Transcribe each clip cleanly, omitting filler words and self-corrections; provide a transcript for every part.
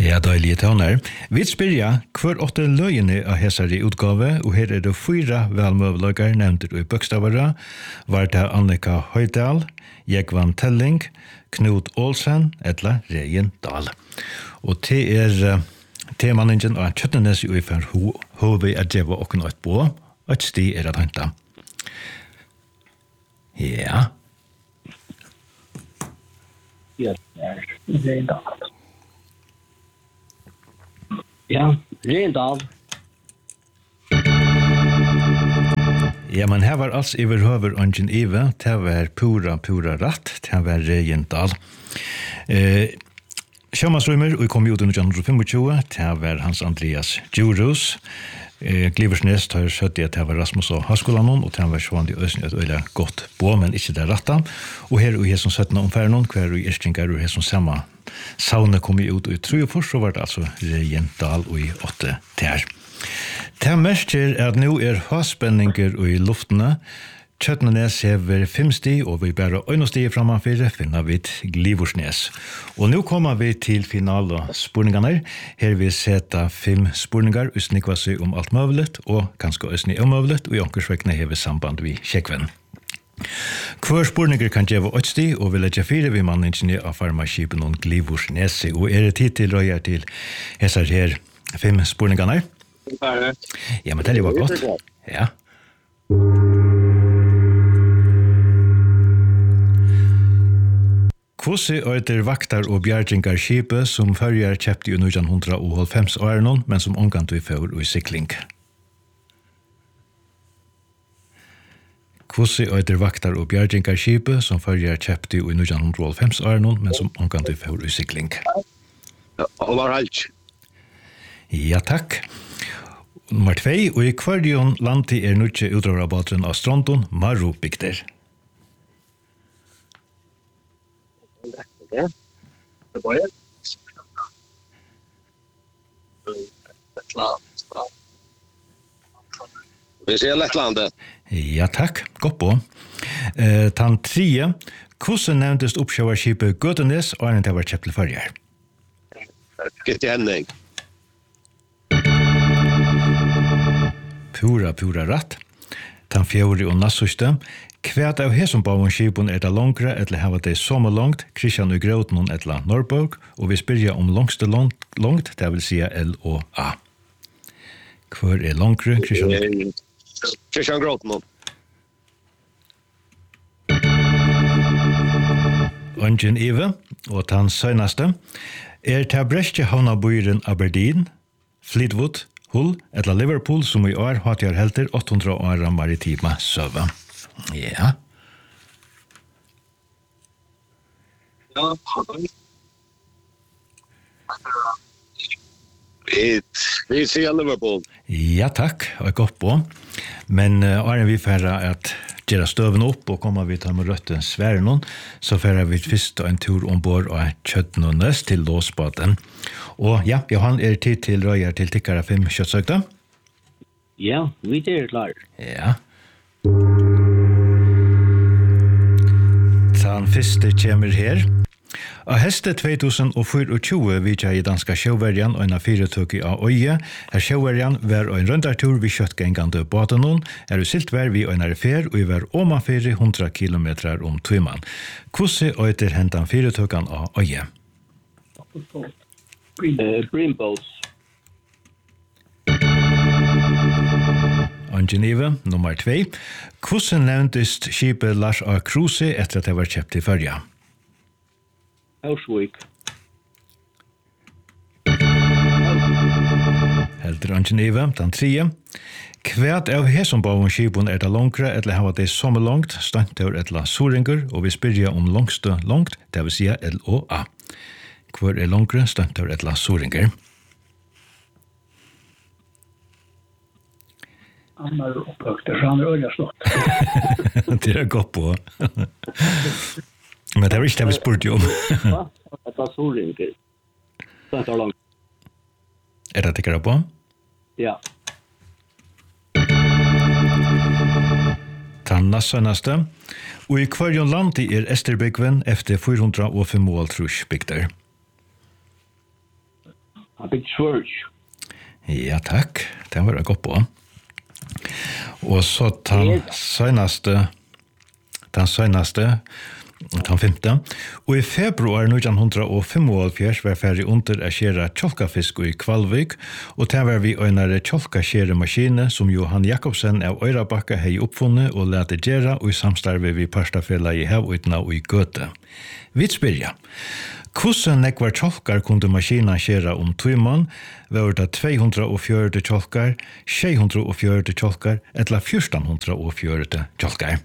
Ja, deilige tøner. Vi spyrja hver åtte løgene av hesare utgave, og her det 4 velmøveløkker nevnt i bøkstavere, var det Annika Høydal, Jekvan Telling, Knut Olsen, etla Reien Dahl. Og det temaningen av Kjøttenes i uifer hovedvei at djeva okken et på, og et sti at henta. Ja. Ja, Reien Dahl. Ja, Reien Dahl. Ja, men her var alls overhøver Angen Ive, det var pura ratt, det var Reien Dahl. Sjømansrøymer, og kom ut under 1925, det var Hans Andreas Djurhus. Gliversnes tar søtt i at det var Rasmus og Haskolanon, og det var sånn i Østen et øyla godt på, men ikke det ratta. Og her og her som 17 omfærnon, hver og Irstringar og her som samme saune kom ut i Trujefors, så var det altså Reien Dahl og i 8 tær. Det merker at nå havspenninger i luftene. Kjøttenes hever 5 sti, og vi bare 1 sti fremanfyrir finner vi Gliversnes. Og nå kommer vi til finale spurningene. Her vi seta 5 spurningar, usnikva seg om alt møvlet, og kanskje usnig omøvlet, og i onkersvekkene hever samband vi kjekven. Hver spurninger kan gjøre 8 sti, og vi legger 4 vi manningene av farmaskipen og Gliversnes. Og tid til røyer til hesar her 5 spurningene? Ja, men det var godt. Ja. Hvordan øyder vaktar og bjergingar skipet som førjer kjøpt i 1995 åren, men som omgant vi får i sikling? Hvordan øyder vaktar og bjergingar skipet som førjer kjøpt i 1995 åren, men som omgant vi får i sikling? Overalt. Ja, takk. Nummer 2, og i kvardion landi nødje utravarabadren av Strondon, Marubikter. Det var det. Vi ser Lettlandet. Ja, takk. Godt på. Tann 3. Hvordan nevntes oppsjøverskipet Gøtenes og en det var kjøpt til førjer? Gitte Henning. Pura ratt. Tann 4 og nassuste. Kvært av hesumbaunskipun det longre, eller hava det somme langt, Kristian og Grøtnon etla Norrborg, og vi spyrja om longste langt, det vil si L og A. Hvor longre, Kristian? Kristian Grøtnon. Angen Ive, og tann søgnaste. Ta brestje havnabøyren Aberdeen, Fleetwood, Hull, etla Liverpool, som i år hatjar helter 800 år maritima søva. Ja. Vi ser Liverpool. Ja, takk. Og godt på. Men åren vi færre at gjøre støven opp og kommer vi til med røtten sværen, så færre vi først en tur ombord av Kjøttenes til Låsbaden. Og ja, Johan, tid til røyer til tikkere 5 kjøttsøkta? Ja, vi er klar. Ja. Den første kommer her. Av heste 2024 vidtja i danska sjøverjan og en av 4 tøk av Øye. Her sjøverjan var en røndartur vi kjøttgengande båtenon. Her er silt vær vi og en fer og vi var oma 400 kilometer om tøyman. Hvordan øyter hentan 4 tøkan av Øye? Brimbos. Angenive, nummer 2. Hvordan nevntes skipet Lars A. Kruse etter at det var kjøpt i førja? Hausvik. Helder Angenive, den 3. Kvært av hesumbaunskipun det longre, eller hava det somme langt, stønter etla Soringer, og vi spyrja om longste langt, det vil si L og A. Hvor longre, stønter etla Soringer? Han har opphøkt, så han øyla slått. Det godt på. Men det var ikke det vi spurte om. Det var Soringer. Det var langt. Det tikkere på? Ja. Tanna sønnaste. Og i kvarjon landi Esterbygven efter 405 mål trusbygder. Han byggt church. Ja, takk. Det var det godt på. Og så den seneste, den 15. Og i februar 1975 var ferdig under å skjere tjolkafisk i Kvalvik, og det var vi øynere tjolkaskjeremaskine som Johan Jakobsen av Øyrabakka hei oppfunnet og lette gjøre og i samstarve vi parstafella i Havøytna og i Gøte. Vi spyrja. Hvordan nekvar tjolkar kunde maskina skjera tøyman, var det 240 tjolkar, 640 tjolkar, eller 1440 tjolkar.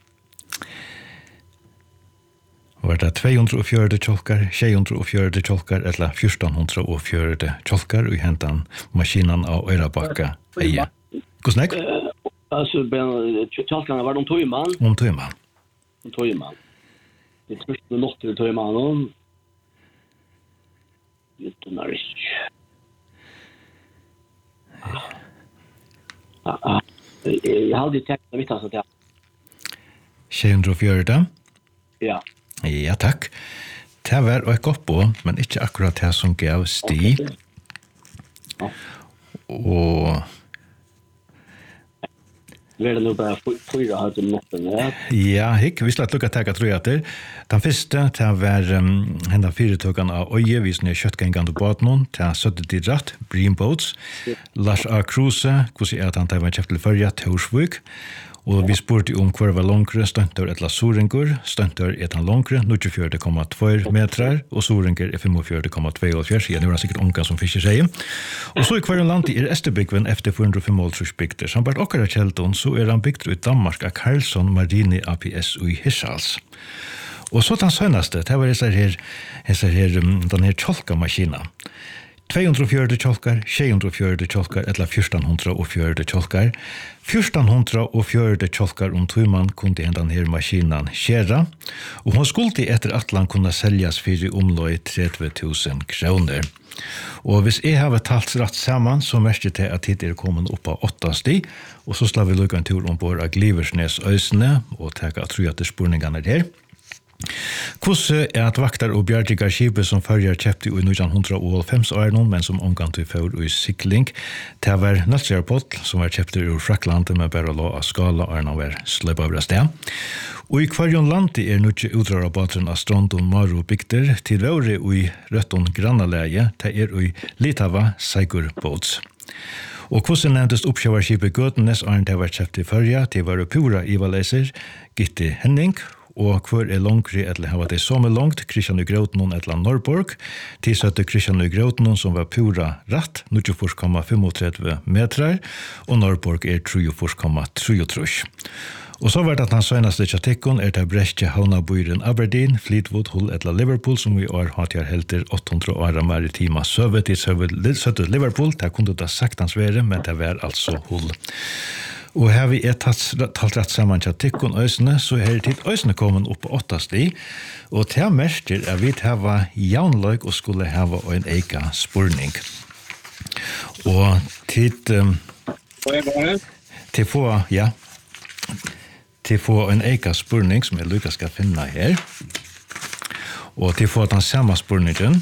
Var det 240 tjolkar, 640 tjolkar, eller 1440 tjolkar i hentan maskinan av Øyrabakka eie. Hvordan nekk? Altså, tjolkarna var tøyman. Tøyman. Tøyman. Det trusste nått til tøymanen. Jeg hadde tenkt å vite at 640? Ja. Ja, takk. Det var og godt på, men ikke akkurat det som gav sti. Og Var det nu bara 4 hade notten, ja? Ja, vi slatt lukka teka trøyater. Den første, det var henda fyrirtøkene av Øye, vi snøy kjøttgengande båtnån, til søttet i dratt, Bream Boats, Lars A. Kruse, hvordan er at han var kjøpt til førja, Torsvuk, og vi spurte om hver var langre, stønter etla Sorengur, stønter etan langre, 24,2 metrar, og Sorengur 45,2, ja, det var sikkert unga som fisker seg. Og så i hver land er Esterbygven efter 485 bygder, som bare okkara kjeldon, så er han bygd ut Danmark av Karlsson Marini APS i Hirschals. Og så den sønnaste, det var den her tjolkamaskina. 240 tjolkar, 640 tjolkar, eller 1440 tjolkar. 1440 tjolkar tøyman kunde den her maskinan skjera, og hun skulle etter atlan kunne seljas for omløy 30.000 kroner. Og hvis jeg har talt rett sammen, så merker jeg at tid er kommet opp av 8 sti, og så slår vi lukka en tur ombord av Gliversnes Øysene, og teka trøyate spurningene der. Hvordan er at vaktar og bjartigar skipet som førjar kjepte i 1905 åren, men som omgang til for i sikling, det var Nøtskjærpott, som var kjepte i Fraklandet, men bare lå av skala og var sløp av sted. Og i kvarjon landi er nødje utrar av batren av Strandon Maru bygder, til våre i Røtton Grannaleie, det er i Litava Seigur Boats. Og hvordan nevntes oppkjøverskipet Gøtenes, og det var kjepte i førja, til var Pura Ivaleiser, Gitte Henning, og hver er langri eller hava det som langt, Kristian i Grøtnon eller Norrborg, tilsøtte Kristian i Grøtnon som var pura ratt, 94,35 metrar, og Norrborg er 34,33. Og så var det den søgnaste tjatikken det Brescia Havnabyren Aberdeen, Fleetwood, Hull eller Liverpool, som vi har hatt her helter 800 år maritima søve til søttet Liverpool, det kunne det saktans være, men det var altså Hull. Og her vi talt rett sammen til tikkun øysene, så er tid øysene kommet opp på 8 sti, og til merker at vi hava jaunløg og skulle hava en eika spurning. Og til få en eika spurning som jeg lukka skal finne her, og til få den samme spurningen,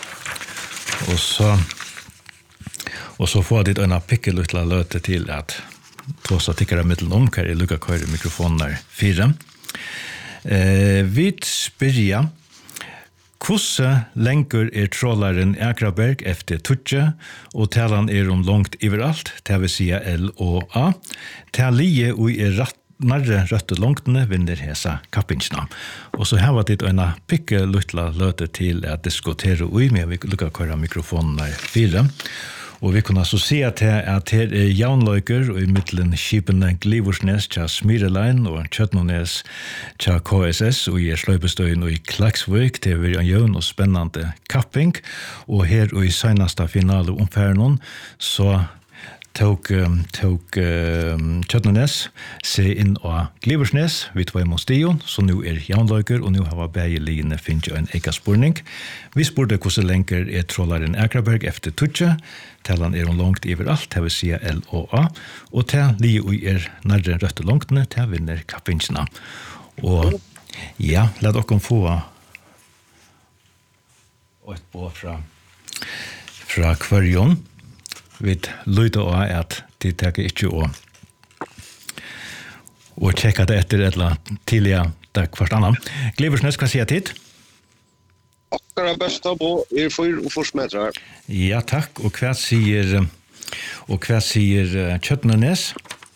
og så få dit en pikkelutla løte til at tåsa tikkere middelen hva er lukka køyre mikrofonen 4. Vi spyrja, hvordan lenger er trålaren Akraberg efter Tutje, og talan er langt overalt, det vil si L og A. Talie og er nærre røtte langtene vinner hesa kappingsna. Og så her var det en pikke luttla løte til at diskutere ui, men vi lukka køyre mikrofonen 4. Og vi kunne så si at her er jaunløyker og i middelen skipene Gliversnes til Smyrelein og Kjøtnones til KSS og i Sløypestøyen og i Klaksvøk til en jøvn og spennende kapping. Og her og i seneste finale omfærden så tok Kjøtnones seg inn av Gliversnes, vi var i Mostion, så nå er jaunløyker, og nå har begge lignende finnet en eka spurning. Vi spurte hvordan lenger er trålaren Akraberg efter Tutje, talan er langt overalt, det vil si L og A, og til li er nærre røtte langtene, til vinner kappingsna. Og ja, la dere få et på fra Kvørjon. Vi lyder også at de tenker ikke å tjekke det etter et eller annet tidligere hvert annet. Gliversnes, hva sier tid? Akkurat bästa på 4 meter. Ja, takk. Og hva sier Kjøtnenes?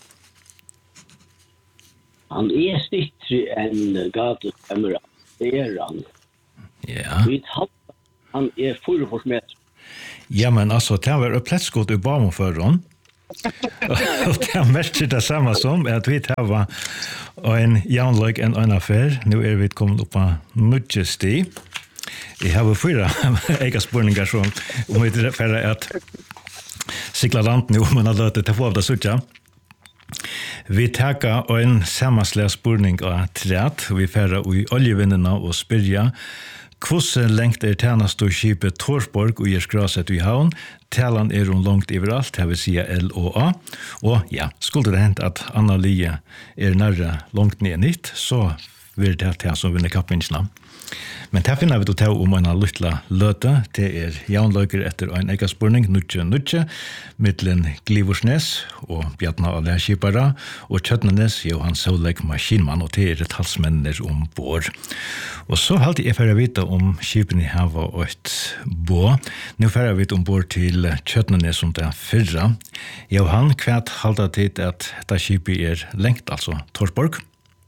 Han stittrig enn gatefemmere. Det han. Ja. Han 4 meter. Ja, men altså, det var pletsgått i banen for henne. Og det er mest det samme som at vi tar en jævnløk en affær. Nå vi kommet opp på mye sti. Jeg har 4 spørninger som om vi tilfeller at sikla land nå, men at det er for det suttje. Vi tager en sammenslig spørning av træt. Vi færer i oljevinnene og spyrja hvordan lengt tjenest og skipet Torsborg og Gjerskraset i havn. Talan hun langt overalt, det vil si LOA. Og ja, skulle det hent at Anna Lie nærre langt ned nytt, så vil det til som vinner kappinsene. Men det finner vi til om en lytla løte. Det jaunløyker etter en egaspurning, nutje, mittlen Gliversnes og Bjartna og Lærskipara, og Kjøtnenes, Johan Sauleg Maskinmann, og det talsmenner bord. Og så halte jeg for å vite om skipen i hava og et bå. Nå får jeg vite bord til Kjøtnenes som det fyrra. Johan, hva halte tid at dette skipet lengt, altså Torsborg?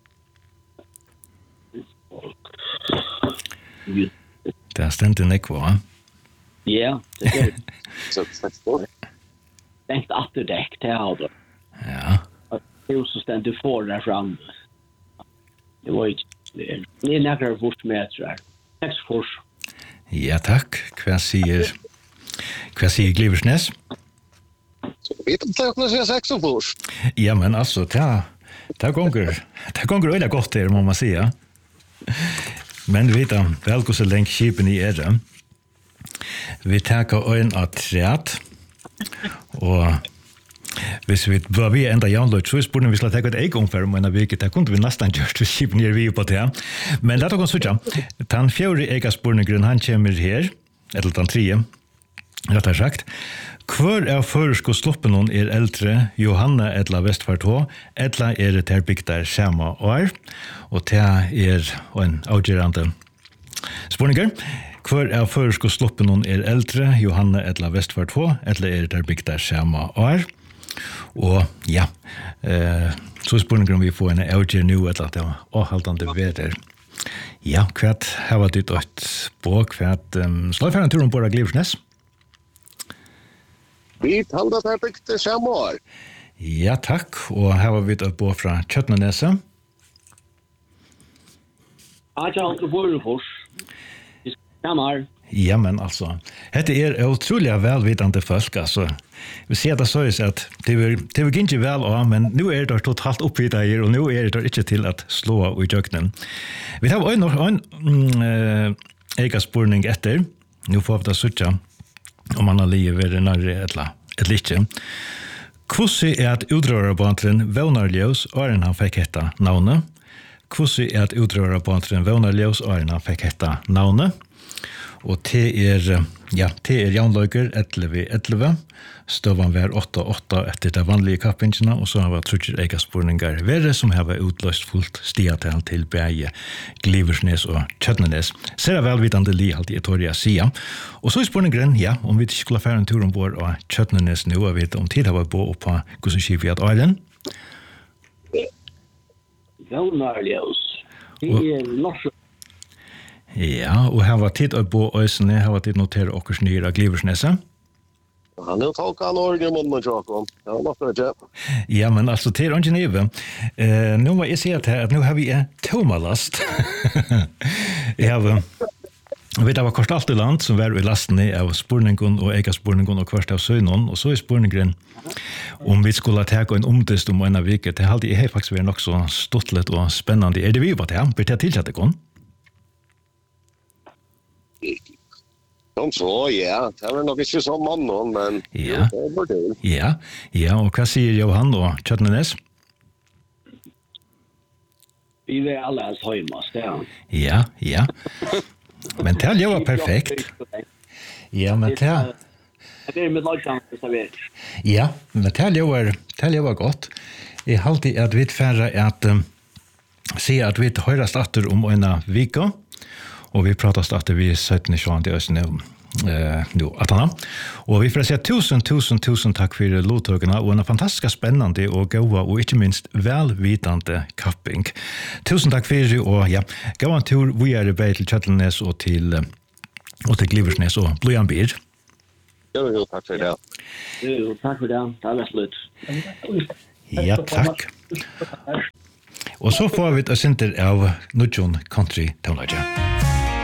Det stendt en ekva. Ja, det Tenkt atterdekk til halder. Ja. Det så stendt for der fram. Det var ikke det nærmere 4 meter. 6 fors. Ja, takk. Hva sier Gliversnes? Vi tar 6 fors. Ja, men altså, det gonger øyla godt her, må man sige. Men vi vet vel hvordan lenge skipen i det. Vi tager øyn av træt, og hvis vi enda jaunløyt, så spørsmålet vi skal ta et egenferd om en av viket, det kunne vi nesten gjort hvis skipen vi på det. Men det kan suttja. Den 4. egenspurningen, han kommer her, eller den 3, rett og sagt. Hvor føresko sloppen hun eldre, Johanne Edla Vestfart H, Edla det her bygd samme år, og det en avgjørende spørninger. Hvor føresko sloppen hun eldre, Johanne Edla Vestfart H, Edla det her bygd samme år, og ja, så spørninger om vi får en avgjørende nå, Edla det var avhaltende veder. Ja, hva har du et bok, hva slår jeg for en tur på Gliversnes? Vi talte at jeg fikk det samme år. Ja, takk. Og her var vi på fra Kjøtneneset. Jeg har ikke vært fors. Ja, men altså, dette utrolig velvitende folk, altså. Vi ser det så at det vil ikke vel av, men nå det totalt oppvidet her, og nå det ikke til at slå av i kjøkkenen. Vi har en egenspurning etter. Nå får vi det suttje. Om han har livet nærre et litt. Hvordan at utrørerbanten Vånarljøs og han fikk hette navnet? Hvordan at utrørerbanten Vånarljøs og han fikk hette navnet? Og det jaunløyker 11, støvann hver 8 etter de vanlige kappingene, og så har vi trutcher egenspurninger verre, som har utløst fullt stiatel til Bæge, Gliversnes og Kjøtnenes. Ser jeg velvitende li alltid Toria sida. Og så spurningen, ja, om vi ikke skulle fære en tur ombord av Kjøtnenes nå, og vet om tid har vi på på hvordan skip vi hatt Arlen? Vånarljøs. Det norsk. Ja, og her var tid å bo øysene, her var tid notere okkurs nye av Gliversneset. Han tolket han Norge mot med tjokken. Ja, nok ikke. Ja, men altså, til ikke nive. Nå må jeg si at nå har vi tomalast. Det var kvart alt i land som var i lastene av spurningen og egenspurningen og kvart av søgnen, og så spurningen om vi skulle ta en omtest om en av viket. Det har faktisk vært nok så stortlet og spennende. Det vi på det? Blir det tilkjent det kun? Så, ja. Det var nok ikke som mannen, men ja. Det var det. Ja, og hva sier Johan og Kjøtnenes? Vi vil alle hans høymas, det Ja. Men det var perfekt. Ja, men Det är med lagchans så vet. Ja, men det var gott. Jeg halte at vi færre at se at vi høyrast atter om en vika, og vi pratast atter vi 17. i Østene nu atana. Og vi får si tusen takk for lovtøkene, og en fantastisk spennende og gode, og ikke minst velvitende kapping. Tusen takk for det, og ja, gav en tur, vi bare til Kjøttelnes og til Gliversnes og Bløyan Bier. Jo, takk for det. Jo, takk for det. Det var slutt. Ja, takk. Og så får vi et senter av Nudjon Country Tonlager.